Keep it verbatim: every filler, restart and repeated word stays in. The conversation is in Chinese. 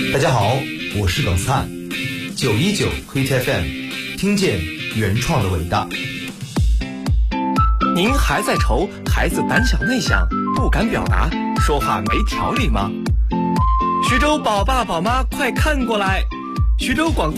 大家好，我是冷灿，九一九 Hit F M， 听见原创的伟大。 您还在愁孩子胆小内向，不敢表达，说话没条理吗？徐州宝爸宝妈快看过来，徐州广